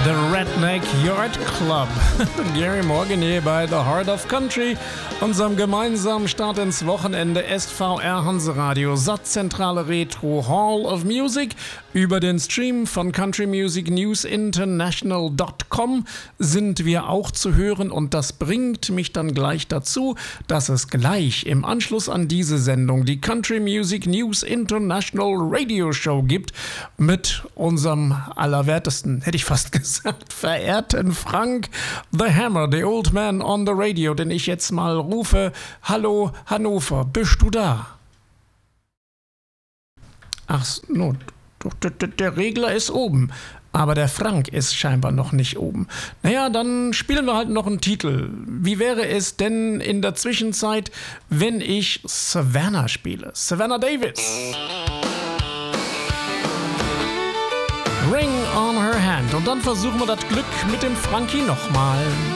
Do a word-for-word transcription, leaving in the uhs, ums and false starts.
The Redneck Yard Club. Gary Morgan hier bei The Heart of Country, unserem gemeinsamen Start ins Wochenende. S V R Hanseradio, Satzzentrale Retro, Hall of Music. Über den Stream von Country Music News International Punkt com sind wir auch zu hören, und das bringt mich dann gleich dazu, dass es gleich im Anschluss an diese Sendung die Country Music News International Radio Show gibt mit unserem allerwertesten, hätte ich fast gesagt, verehrten Frank The Hammer, the old man on the radio, den ich jetzt mal rufe. Hallo Hannover, bist du da? Ach, no, der Regler ist oben, aber der Frank ist scheinbar noch nicht oben. Naja, dann spielen wir halt noch einen Titel. Wie wäre es denn in der Zwischenzeit, wenn ich Savannah spiele? Savannah Davis. Ring on her hand. Und dann versuchen wir das Glück mit dem Frankie nochmal.